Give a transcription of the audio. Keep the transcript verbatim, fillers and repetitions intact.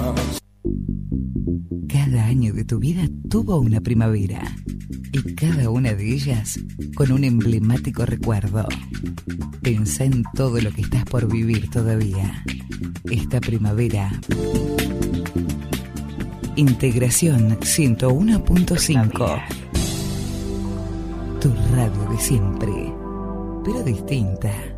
Cada año de tu vida tuvo una primavera y cada una de ellas con un emblemático recuerdo. Pensá en todo lo que estás por vivir todavía. Esta primavera. Integración ciento uno punto cinco. Tu radio de siempre, pero distinta.